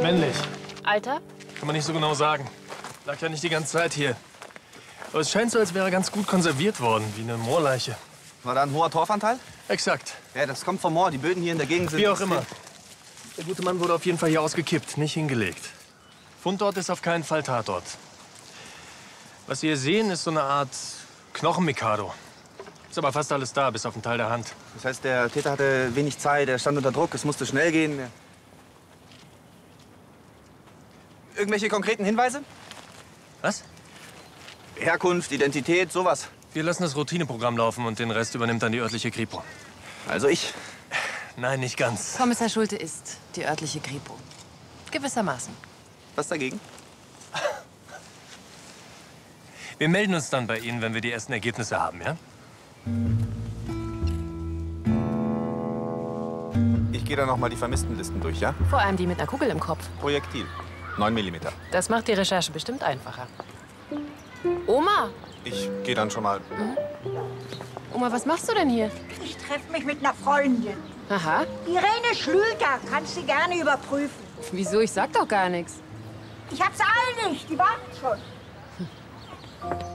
Männlich. Alter? Kann man nicht so genau sagen. Lag ja nicht die ganze Zeit hier. Aber es scheint so, als wäre er ganz gut konserviert worden, wie eine Moorleiche. War da ein hoher Torfanteil? Exakt. Ja, das kommt vom Moor. Die Böden hier in der Gegend sind... Wie auch immer. Der gute Mann wurde auf jeden Fall hier ausgekippt, nicht hingelegt. Fundort ist auf keinen Fall Tatort. Was Sie hier sehen, ist so eine Art Knochenmikado. Ist aber fast alles da, bis auf den Teil der Hand. Das heißt, der Täter hatte wenig Zeit, er stand unter Druck, es musste schnell gehen. Irgendwelche konkreten Hinweise? Was? Herkunft, Identität, sowas. Wir lassen das Routineprogramm laufen und den Rest übernimmt dann die örtliche Kripo. Also ich. Nein, nicht ganz. Kommissar Schulte ist die örtliche Kripo. Gewissermaßen. Was dagegen? Wir melden uns dann bei Ihnen, wenn wir die ersten Ergebnisse haben, ja? Ich gehe dann noch mal die Vermisstenlisten durch, ja? Vor allem die mit einer Kugel im Kopf. Projektil. 9 mm. Das macht die Recherche bestimmt einfacher. Oma! Ich gehe dann schon mal. Oma, was machst du denn hier? Ich treffe mich mit einer Freundin. Aha. Irene Schlüter, kannst du gerne überprüfen. Wieso? Ich sag doch gar nichts. Ich hab's eilig, die warten schon.